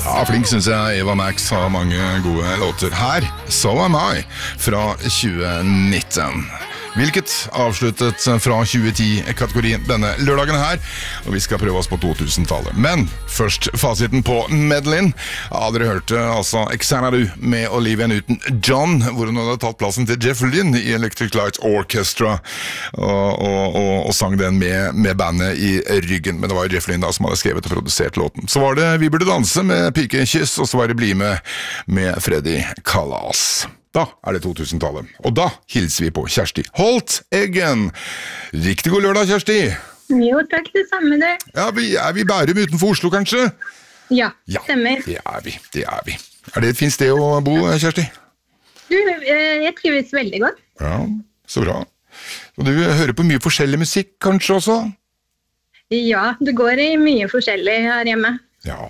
Ja, flink synes jeg Eva Max har mange gode låter. Her, So Am I, fra 2019. Hvilket avsluttet fra 2010-kategorien denne lørdagen her, og vi skal prøve oss på 2000-tallet. Men først fasiten på Medlin. Ja, dere hørte altså Xanadu med Olivia Newton-John, hvor hun hadde tatt plassen til Jeff Lynne i Electric Light Orchestra, og sang den med bandet i ryggen. Men det var Jeff Lynne da som hadde skrevet og produsert låten. Så var det Vi burde danse med Pikekyss, og så var det Bli med Freddy Kalas. Da det 2000-tallet, og da hilser vi på Kjersti Holt Eggen. Riktig god lørdag, Kjersti. Jo, takk, det samme det. Ja, vi i Bærum utenfor Oslo, kanskje? Ja, stemmer. Det vi. Det et fint sted å bo, Kjersti? Du, jeg trives veldig godt. Ja, så bra. Og du hører på mye forskjellig musikk, kanskje også? Ja, det går i mye forskjellig her hjemme. Ja.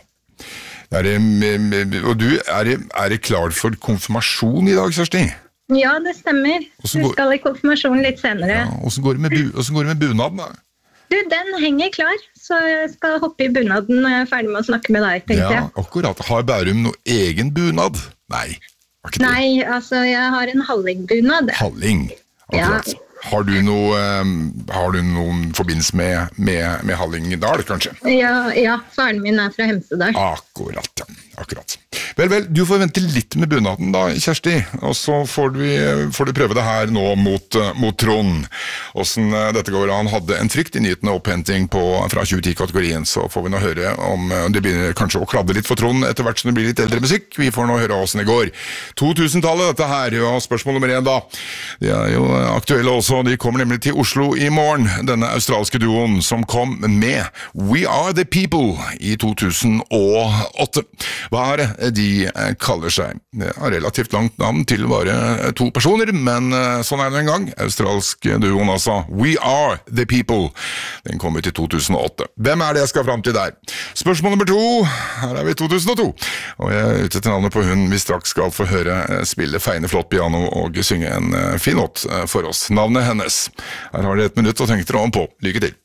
Og du, det klar for konfirmasjon i dag, Kjersti? Ja, det stemmer. Du skal i konfirmasjon litt senere. Ja, hvordan går det med bunaden da? Du, den henger klar, så jeg skal hoppe i bunaden når jeg ferdig med å snakke med deg, tenkte jeg. Ja, akkurat. Har Bærum noe egen bunad? Nei, var ikke det? Nei, altså, jeg har en hallingbunad. Halling, akkurat. Ja. Har du noen forbindelse med Hallingdal, kanskje? Ja, faren min fra Hemsedal. Akkurat. Vel, du får vente litt med bunaden da, Kjersti, og så får du prøve det her nå mot Trond. Hvordan dette går, han hadde en frykt i nyhetene opphenting fra 2010-kategorien, så får vi nå høre om det begynner kanskje å kladde litt for Trond etter hvert som det blir litt eldre musikk. Vi får nå høre hvordan det går. 2000-tallet dette her, og spørsmål nummer 1 da. Det jo aktuelle også. De kommer nemlig til Oslo i morgen, denne australske duoen som kom med We Are The People i 2008. Hva det de kaller seg? Det relativt langt navn til bare 2 personer, men sånn det en gang. Australsk duoen altså. We Are The People. Den kom ut i 2008. Hvem det jeg skal frem til der? Spørsmål nummer 2. Her vi i 2002. Og jeg ute til navnet på hun vi straks skal få høre spille feine flott piano og synge en fin låt for oss. Navnet hennes. Her har dere 1 minutt å tenke dere om på. Lykke til.